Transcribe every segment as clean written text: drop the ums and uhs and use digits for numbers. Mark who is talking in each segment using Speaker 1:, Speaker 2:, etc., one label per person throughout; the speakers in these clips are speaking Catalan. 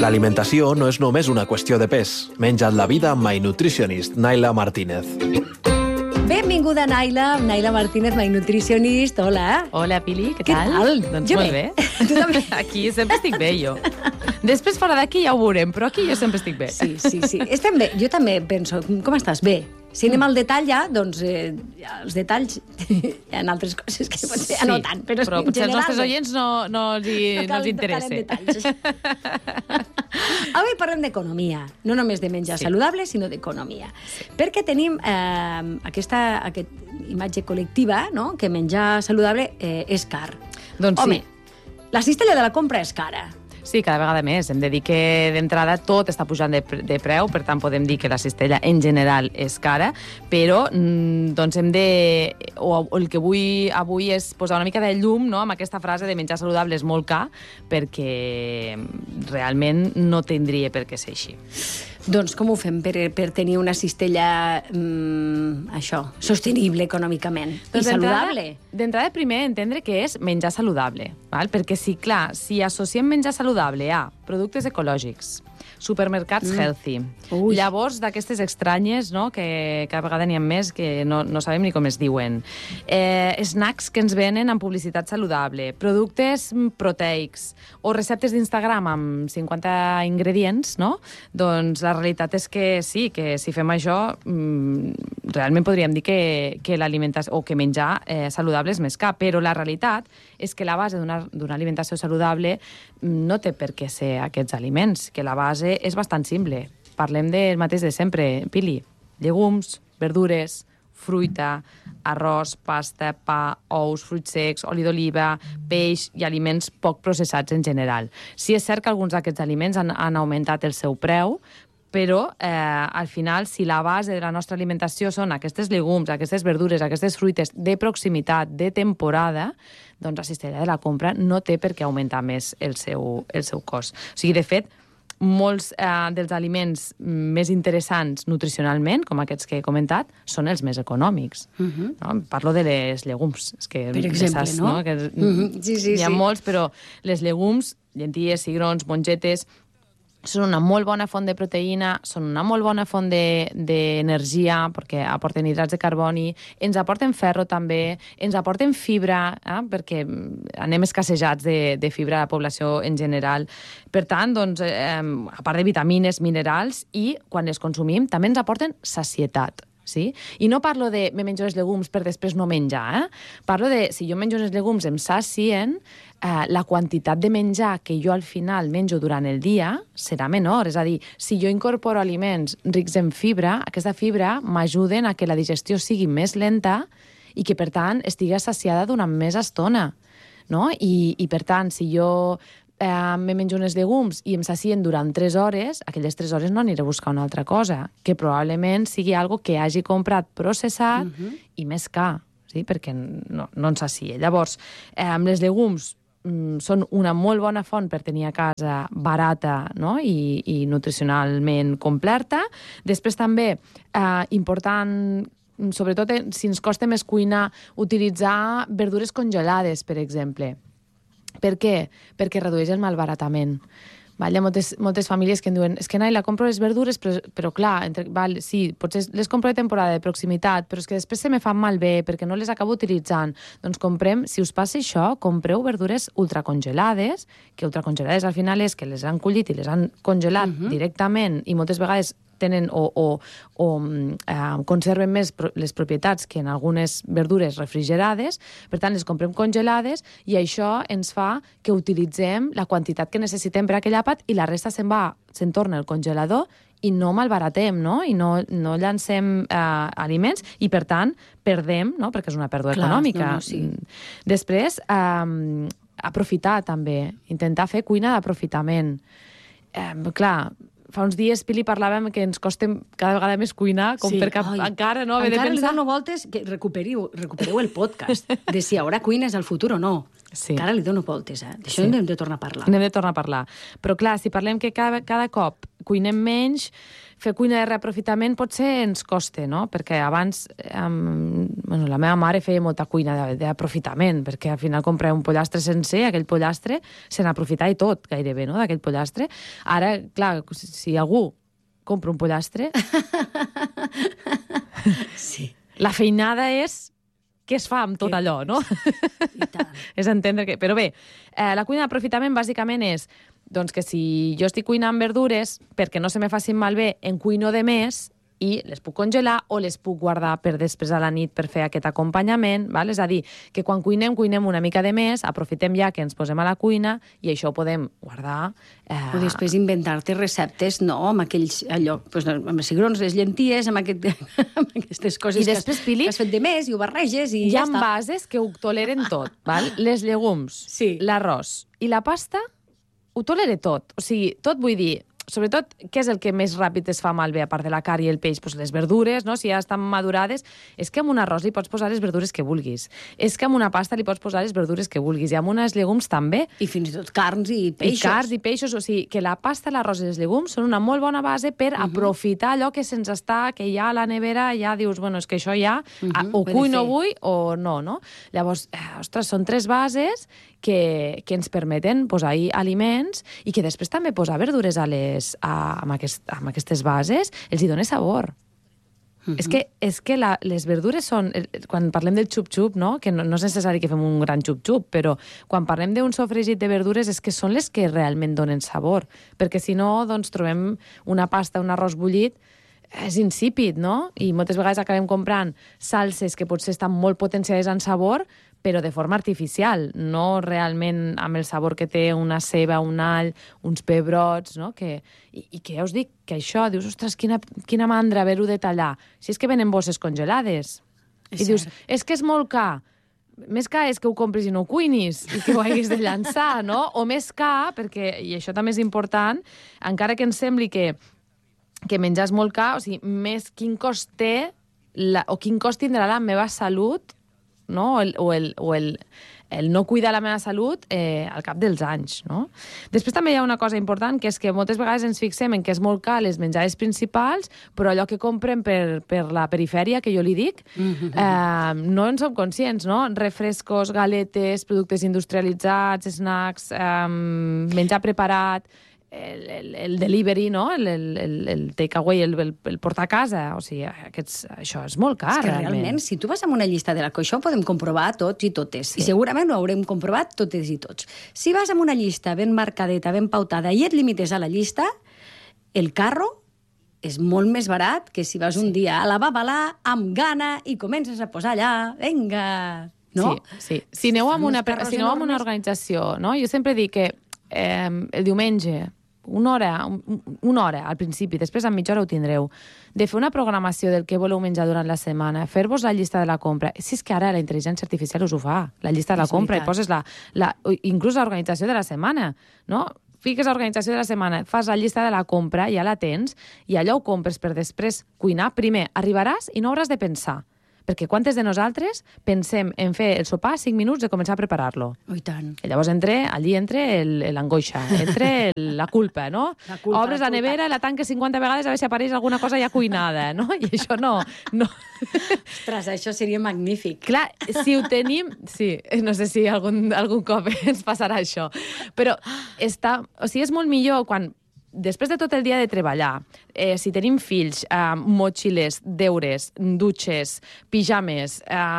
Speaker 1: L'alimentació no és només una qüestió de pes. Menja't la vida amb My Nutritionist, Naila Martínez.
Speaker 2: Benvinguda, Naila. Naila Martínez, My Nutritionist. Hola.
Speaker 3: Hola, Pili, què
Speaker 2: Què
Speaker 3: tal?
Speaker 2: tal?
Speaker 3: Doncs
Speaker 2: Jo
Speaker 3: molt
Speaker 2: bé.
Speaker 3: bé.
Speaker 2: Tu també?
Speaker 3: Aquí sempre estic bé, jo. Després, fora d'aquí, ja ho veurem, però aquí jo sempre estic bé.
Speaker 2: Sí. Estem bé. Jo també penso, com estàs? Bé. Si anem al detall ja, doncs els detalls hi ha altres coses que potser ja no tant, però en
Speaker 3: potser
Speaker 2: general...
Speaker 3: els nostres oients no els interessa.
Speaker 2: Avui parlem d'economia, no només de menjar saludable, sinó d'economia. Perquè tenim aquesta imatge col·lectiva, no?, que menjar saludable és car.
Speaker 3: Doncs
Speaker 2: Home, la cistella de la compra és cara.
Speaker 3: Sí, cada vegada més. Hem de dir que d'entrada tot està pujant de preu, per tant podem dir que la cistella en general és cara, però doncs hem de... O el que vull avui és posar una mica de llum, no?, amb aquesta frase de menjar saludable és molt car, perquè realment no tindria per què ser així.
Speaker 2: Doncs com ho fem per tenir una cistella sostenible econòmicament i saludable?
Speaker 3: D'entrada, primer, entendre què és menjar saludable, val? Perquè si associem menjar saludable a productes ecològics, supermercats healthy, llavors d'aquestes estranyes, no?, que cada vegada n'hi ha més que no sabem ni com es diuen, snacks que ens venen amb publicitat saludable, productes proteics o receptes d'Instagram amb 50 ingredients, no?, doncs la realitat és que sí, que si fem això realment podríem dir que l'alimentació o que menjar saludable és més car, però la realitat és que la base d'una alimentació saludable no té per què ser aquests aliments, que la base és bastant simple. Parlem del mateix de sempre, Pili. Llegums, verdures, fruita, arròs, pasta, pa, ous, fruits secs, oli d'oliva, peix i aliments poc processats en general. Sí, és cert que alguns d'aquests aliments han augmentat el seu preu, però al final, si la base de la nostra alimentació són aquests llegums, aquestes verdures, aquestes fruites de proximitat, de temporada, doncs la cistella de la compra no té per què augmentar més el seu cost. O sigui, de fet, molts dels aliments més interessants nutricionalment, com aquests que he comentat, són els més econòmics. No? Parlo de les llegums. És que,
Speaker 2: per exemple,
Speaker 3: saps,
Speaker 2: no?
Speaker 3: Que
Speaker 2: Sí.
Speaker 3: Hi ha molts, però les llegums, llenties, cigrons, mongetes, són una molt bona font de proteïna, són una molt bona font d'energia, perquè aporten hidrats de carboni, ens aporten ferro també, ens aporten fibra, perquè anem escassejats de fibra a la població en general. Per tant, doncs, a part de vitamines, minerals, i quan les consumim també ens aporten sacietat. Sí? I no parlo de me menjo els llegums per després no menjar, Parlo de, si jo menjo els llegums em sacien, la quantitat de menjar que jo al final menjo durant el dia serà menor. És a dir, si jo incorporo aliments rics en fibra, aquesta fibra m'ajuden a que la digestió sigui més lenta i que, per tant, estigui saciada durant més estona. No? I per tant, si jo me menjo uns llegums i em sacien durant 3 hores, aquelles 3 hores no aniré a buscar una altra cosa, que probablement sigui algo que hagi comprat processat i més car, sí? Perquè no ens sacia. Llavors, les llegums són una molt bona font per tenir a casa barata, no?, i nutricionalment completa. Després també, important, sobretot si ens costa més cuinar, utilitzar verdures congelades, per exemple. Per què? Perquè redueix el malbaratament. Hi ha moltes famílies que em diuen és que, Naila, compro les verdures, però clar, sí, potser les compro de temporada, de proximitat, però és que després se me fan malbé perquè no les acabo utilitzant. Doncs si us passa això, compreu verdures ultracongelades, que ultracongelades al final és que les han collit i les han congelat directament i moltes vegades tenen o conserven més les propietats que en algunes verdures refrigerades, per tant les comprem congelades i això ens fa que utilitzem la quantitat que necessitem per aquell àpat i la resta se'n torna al congelador i no malbaratem, no? I no llancem aliments i, per tant, perdem, no?, perquè és una pèrdua econòmica.
Speaker 2: Sí.
Speaker 3: Després, aprofitar també, intentar fer cuina d'aprofitament. Clar, fa uns dies, Pili, parlàvem que ens costa cada vegada més cuinar, com perquè encara no haver de pensar...
Speaker 2: Encara li dono voltes que recupereu el podcast de si haurà cuines al futur o no.
Speaker 3: Sí.
Speaker 2: Que ara li dono voltes, D'això hem de tornar a parlar.
Speaker 3: N'hem de tornar a parlar. Però clar, si parlem que cada cop cuinem menys, fer cuina de reaprofitament potser ens costa, no? Perquè abans la meva mare feia molta cuina d'aprofitament, perquè al final comprava un pollastre sencer, aquell pollastre se n'aprofitava tot gairebé, no?, d'aquell pollastre. Ara, clar, si algú compra un pollastre,
Speaker 2: Sí.
Speaker 3: la feinada és què es fa amb tot allò, no?
Speaker 2: I tant.
Speaker 3: És entendre que... Però bé, la cuina d'aprofitament bàsicament és doncs que si jo estic cuinant verdures perquè no se me facin malbé, en cuino de més i les puc congelar o les puc guardar per després a la nit per fer aquest acompanyament, val? És a dir, que quan cuinem una mica de més, aprofitem ja que ens posem a la cuina i això ho podem guardar.
Speaker 2: O després inventar-te receptes, no?, amb aquells, allò, doncs, amb els cigrons, les llenties, amb aquestes coses
Speaker 3: I després, Pili,
Speaker 2: que has fet de més i ho barreges i
Speaker 3: hi
Speaker 2: ja
Speaker 3: ha
Speaker 2: està.
Speaker 3: bases que ho toleren tot, val? Les llegums,
Speaker 2: Sí.
Speaker 3: l'arròs i la pasta ho tolera tot. O sigui, tot vull dir, sobretot, què és el que més ràpid es fa malbé, a part de la carn i el peix? Pues les verdures, no? Si ja estan madurades, és que amb un arròs li pots posar les verdures que vulguis. És que amb una pasta li pots posar les verdures que vulguis. I amb unes llegums també.
Speaker 2: I fins i tot carns i peixos.
Speaker 3: I carns i peixos. O sigui, que la pasta, l'arròs i les llegums són una molt bona base per aprofitar allò que se'ns està, que hi ha a la nevera, ja dius, bueno, és que això ja o cuino no vull o no, no? Llavors, ostres, són 3 bases que ens permeten posar-hi aliments i que després també posar verdures amb aquestes bases els hi dona sabor. És que les verdures són... Quan parlem del xup-xup, no? Que no és necessari que fem un gran xup-xup, però quan parlem d'un sofregit de verdures és que són les que realment donen sabor. Perquè si no, doncs trobem una pasta, un arròs bullit, és insípid, no? I moltes vegades acabem comprant salses que potser estan molt potenciades en sabor, però de forma artificial, no realment amb el sabor que té una ceba, un all, uns pebrots, no? I que ja us dic que això, dius, ostres, quina mandra haver-ho de tallar. Si és que venen bosses congelades. I dius, és que és molt car. Més car és que ho compris i no ho cuinis i que ho haguis de llançar, no? O més car, perquè, i això també és important, encara que ens sembli que menjar és molt car, o sigui, més quin cost té o quin cost tindrà la meva salut, no? O el no cuidar la meva salut al cap dels anys, no? Després també hi ha una cosa important, que és que moltes vegades ens fixem en que és molt car les menjades principals, però allò que comprem per la perifèria, que jo li dic, no en som conscients, no? Refrescos, galetes, productes industrialitzats, snacks, menjar preparat, el delivery, no? El takeaway, el portar a casa. O sigui, això és molt car,
Speaker 2: és que realment, si tu vas amb una llista de la això ho podem comprovar tots i totes. Sí. I segurament ho haurem comprovat totes i tots. Si vas amb una llista ben marcadeta, ben pautada, i et limites a la llista, el carro és molt més barat que si vas un dia a la Babalà amb gana i comences a posar allà, vinga, no?
Speaker 3: Sí. Si aneu amb una organització, no? Jo sempre dic que el diumenge, una hora al principi, després a mitja hora ho tindreu, de fer una programació del que voleu menjar durant la setmana, fer-vos la llista de la compra. Si és que ara la intel·ligència artificial us ho fa, la llista de la compra, i poses inclús l'organització de la setmana, no? Fiques l'organització de la setmana, fas la llista de la compra, ja la tens, i allò ho compres per després cuinar. Primer, arribaràs i no hauràs de pensar. Perquè quantes de nosaltres pensem en fer el sopar 5 minuts de començar a preparar-lo?
Speaker 2: Oh, i tant.
Speaker 3: I llavors allí entra l'angoixa, entra la culpa, no? Obres la nevera, la tanques 50 vegades a veure si apareix alguna cosa ja cuinada, no? I això no.
Speaker 2: Ostres, això seria magnífic.
Speaker 3: Clar, si ho tenim... Sí, no sé si algun cop ens passarà això. Però és molt millor quan... Després de tot el dia de treballar, si tenim fills, motxilles, deures, dutxes, pijames,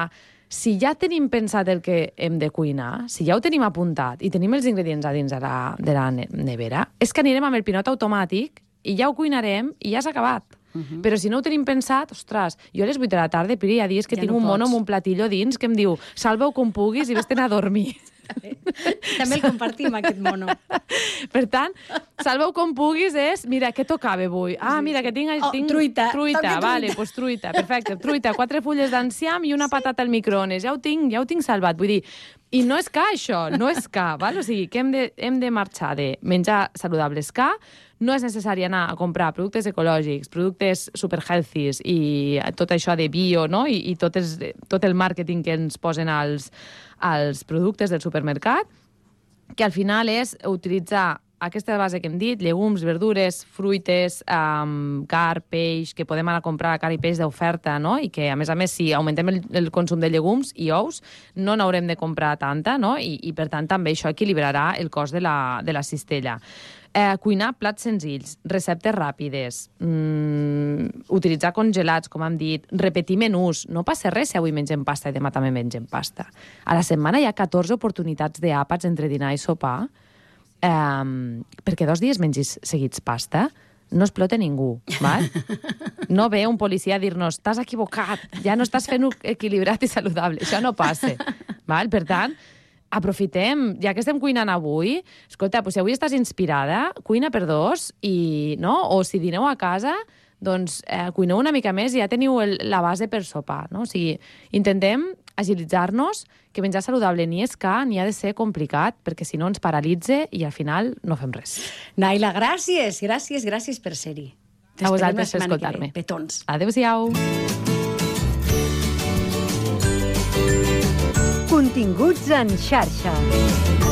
Speaker 3: si ja tenim pensat el que hem de cuinar, si ja ho tenim apuntat i tenim els ingredients a dins de la nevera, és que anirem amb el pilot automàtic i ja ho cuinarem i ja s'ha acabat. Però si no ho tenim pensat, ostres, jo a les 8 de la tarda, Piri, hi ha dies que tinc un mono amb un platillo dins que em diu salva-ho com puguis i vés-te'n a dormir.
Speaker 2: També el compartim, aquest mono.
Speaker 3: Per tant, salva-ho com puguis és, mira, què tocava avui? Ah, mira, que tinc
Speaker 2: truita.
Speaker 3: Vale, doncs truita, perfecte. Truita, 4 fulles d'enciam i una patata al microones. Ja ho tinc salvat. Vull dir, I no és car, això, no és car, val? O sigui, que hem de marxar de menjar saludables car, no és necessari anar a comprar productes ecològics, productes super healthies i tot això de bio, no? I tot el màrqueting que ens posen als productes del supermercat, que al final és utilitzar aquesta base que hem dit, llegums, verdures, fruites, carn, peix, que podem anar a comprar carn i peix d'oferta, no? I que, a més, si augmentem el consum de llegums i ous, no n'haurem de comprar tanta, no? I per tant, també això equilibrarà el cost de la cistella. Cuinar plats senzills, receptes ràpides, utilitzar congelats, com hem dit, repetir menús. No passa res si avui mengem pasta i demà també mengem pasta. A la setmana hi ha 14 oportunitats d'àpats entre dinar i sopar, perquè 2 dies mengis seguits pasta, no explota ningú, val? No ve un policia a dir-nos t'has equivocat, ja no estàs fent equilibrat i saludable. Això no passa, val? Per tant, aprofitem, ja que estem cuinant avui, escolta, si avui estàs inspirada, cuina per 2, no? O si dineu a casa, doncs cuineu una mica més i ja teniu la base per sopar, no? O sigui, intentem agilitzar-nos, que menjar saludable ni és car ni ha de ser complicat, perquè si no ens paralitza i al final no fem res.
Speaker 2: Naila, gràcies per ser-hi.
Speaker 3: A vosaltres per escoltar-me.
Speaker 2: Petons.
Speaker 3: Adéu-siau.
Speaker 4: Continguts en xarxa.